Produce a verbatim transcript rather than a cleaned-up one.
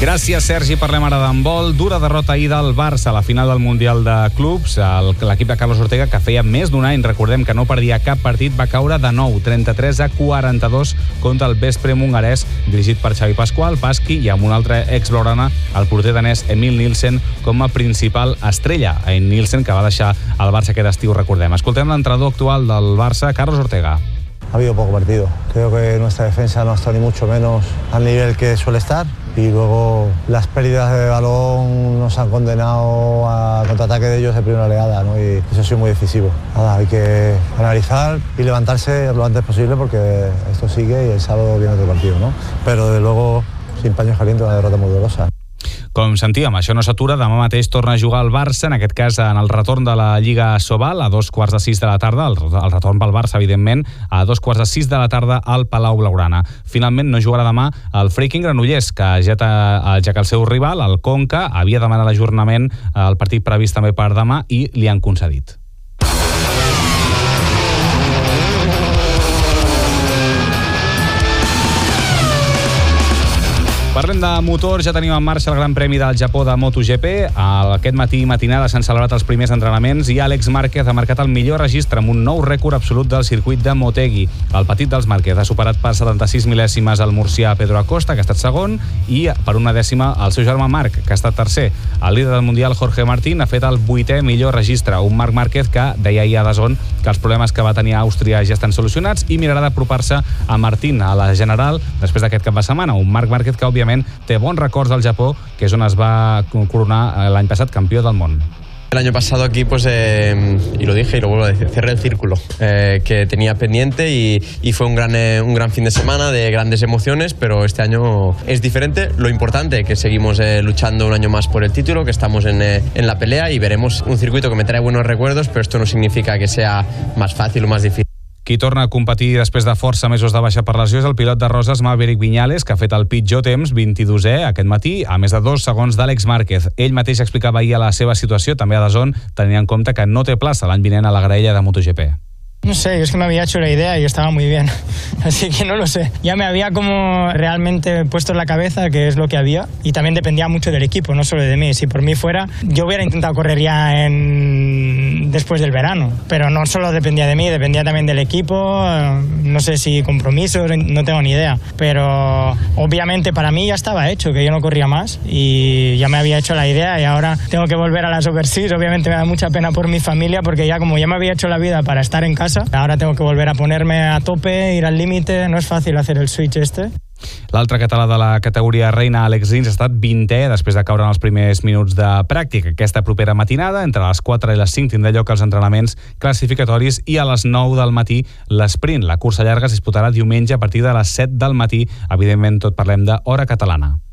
Gràcies, Sergi. Parlem ara d'handbol. Dura derrota ahir del Barça a la final del Mundial de Clubs. L'equip de Carlos Ortega, que feia més d'un any, recordem que no perdia cap partit, va caure de nou, trenta-tres a quaranta-dos, contra el Veszprém hongarès, dirigit per Xavi Pasqual, Pasqui, i amb un altre ex-blaugrana, el porter danès Emil Nielsen, com a principal estrella. En Nielsen, que va deixar el Barça aquest estiu, recordem. Escoltem l'entrenador actual del Barça, Carlos Ortega. Ha habido poco partido. Creo que nuestra defensa no ha estado ni mucho menos al nivel que suele estar, y luego las pérdidas de balón nos han condenado a contraataque de ellos de primera oleada, ¿no? Y eso ha sido muy decisivo. Nada, hay que analizar y levantarse lo antes posible, porque esto sigue y el sábado viene otro partido, ¿no? Pero desde luego, sin paños calientes, una derrota muy dolorosa. Com sentíem, això no s'atura. Demà mateix torna a jugar el Barça, en aquest cas en el retorn de la Lliga Sobal, a dos quarts de sis de la tarda, el, el retorn pel Barça, evidentment, a dos quarts de sis de la tarda al Palau Blaugrana. Finalment no jugarà demà el Freaking Granollers, que ja, ja que el seu rival, el Conca, havia demanat l'ajornament al partit previst també per demà i li han concedit. Parlem de motor, ja tenim en marxa el Gran Premi del Japó de MotoGP. Aquest matí i matinada s'han celebrat els primers entrenaments i Àlex Márquez ha marcat el millor registre amb un nou rècord absolut del circuit de Motegi. El petit dels Márquez ha superat per setanta-sis mil·lèsimes el murcià Pedro Acosta, que ha estat segon, i per una dècima el seu germà Marc, que ha estat tercer. El líder del Mundial, Jorge Martín, ha fet el vuitè millor registre, un Marc Márquez que deia ahir a DAZN que els problemes que va tenir a Àustria ja estan solucionats i mirarà d'apropar-se a Martín a la General després d'aquest cap de setmana. Un Marc Márquez que, òbviament, té bons records del Japó, que és on es va coronar l'any passat campió del món. El año pasado aquí, pues, eh, y lo dije y lo vuelvo a decir, cerré el círculo eh, que tenía pendiente y, y fue un gran, eh, un gran fin de semana de grandes emociones, pero este año es diferente. Lo importante es que seguimos eh, luchando un año más por el título, que estamos en, eh, en la pelea y veremos un circuito que me trae buenos recuerdos, pero esto no significa que sea más fácil o más difícil. Qui torna a competir després de força mesos de baixa per lesió és el pilot de Roses Maverick Viñales, que ha fet el pitjor temps, vint-i-dosè, aquest matí, a més de dos segons d'Àlex Márquez. Ell mateix explicava ahir la seva situació, també a DAZN, tenint en compte que no té plaça l'any vinent a la graella de MotoGP. No sé, es que me había hecho la idea y estaba muy bien, así que no lo sé. Ya me había como realmente puesto en la cabeza que es lo que había, y también dependía mucho del equipo, no solo de mí. Si por mí fuera, yo hubiera intentado correr ya en... después del verano, pero no solo dependía de mí, dependía también del equipo, no sé si compromisos, no tengo ni idea, pero obviamente para mí ya estaba hecho, que yo no corría más y ya me había hecho la idea y ahora tengo que volver a las overseas. Obviamente me da mucha pena por mi familia, porque ya como ya me había hecho la vida para estar en casa, ahora tengo que volver a ponerme a tope, ir al límite. No es fácil hacer el switch este. L'altre català de la categoria reina, Àlex Rins, ha estat vintè després de caure en els primers minuts de pràctica. Aquesta propera matinada, entre les quatre i les cinc, tindrà lloc els entrenaments classificatoris i a les nou del matí l'esprint. La cursa llarga es disputarà diumenge a partir de les set del matí. Evidentment, tot parlem d'hora catalana.